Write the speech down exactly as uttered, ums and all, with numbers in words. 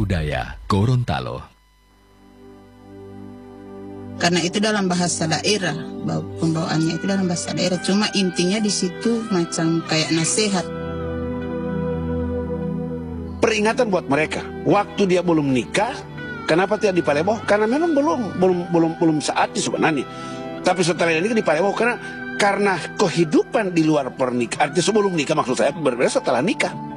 budaya Gorontalo. Karena itu dalam bahasa daerah, pembawaannya itu dalam bahasa daerah. Cuma intinya di situ macam kayak nasihat. Peringatan buat mereka, waktu dia belum nikah, kenapa tidak dipaleboh? Karena memang belum belum belum belum saatnya sebenarnya. Tapi setelah ini dipaleboh karena karena kehidupan di luar pernikahan, sebelum nikah maksud saya berbeda setelah nikah.